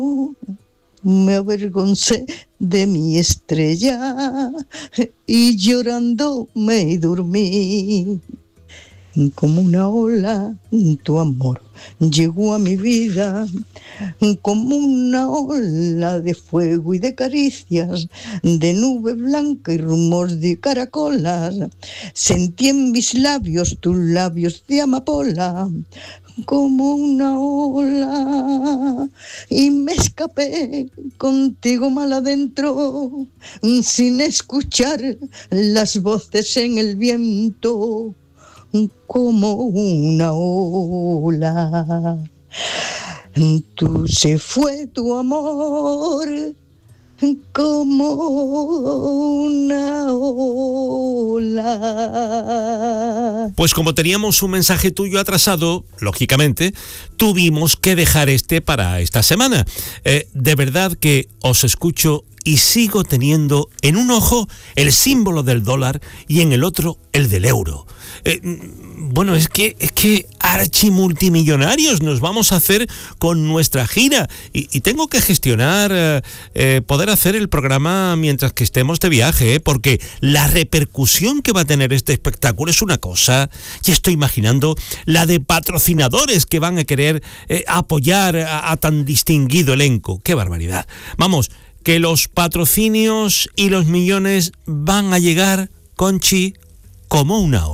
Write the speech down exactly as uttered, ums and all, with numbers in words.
Me avergoncé de mi estrella y llorando me dormí. Como una ola, tu amor llegó a mi vida, como una ola de fuego y de caricias, de nube blanca y rumor de caracolas. Sentí en mis labios tus labios de amapola, como una ola, y me escapé contigo mal adentro, sin escuchar las voces en el viento, como una ola. Tú se fue tu amor como una ola. Pues como teníamos un mensaje tuyo atrasado, lógicamente, tuvimos que dejar este para esta semana. Eh, de verdad que os escucho y sigo teniendo en un ojo el símbolo del dólar y en el otro el del euro. Eh, bueno, es que es que archimultimillonarios nos vamos a hacer con nuestra gira y, y tengo que gestionar eh, eh, poder hacer el programa mientras que estemos de viaje, ¿eh? Porque la repercusión que va a tener este espectáculo es una cosa. Ya estoy imaginando la de patrocinadores que van a querer eh, apoyar a, a tan distinguido elenco. ¡Qué barbaridad! Vamos, que los patrocinios y los millones van a llegar, Conchi, como una ola.